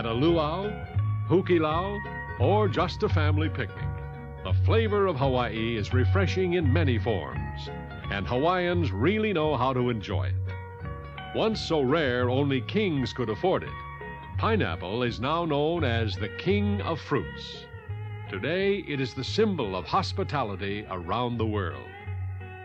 at a luau, hukilau, or just a family picnic. The flavor of Hawaii is refreshing in many forms, and Hawaiians really know how to enjoy it. Once so rare only kings could afford it, pineapple is now known as the king of fruits. Today, it is the symbol of hospitality around the world.